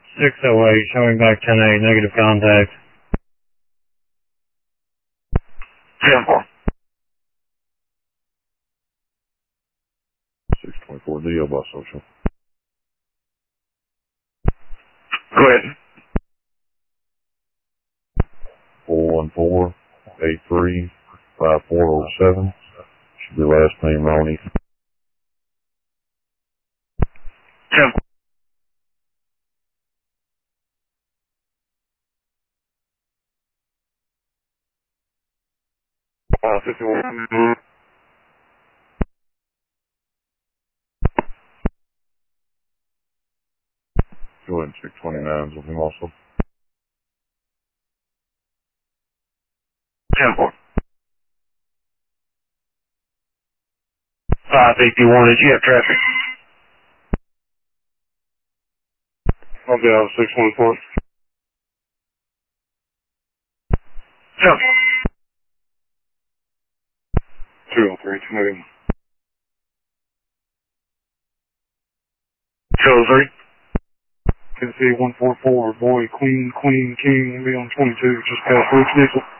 608, showing back 10-8, negative contact. 10-4. 624 DL by social. Go ahead. 414-83-5407. Should be last name Ronnie. 10. 51. Go ahead and check 29s with him also. 10-4. 551, did you have traffic? I'll be out of 614. 10-4. 203, 281. 203. Tennessee 144, boy, Queen, King, be on 22, just past Rich Nickel.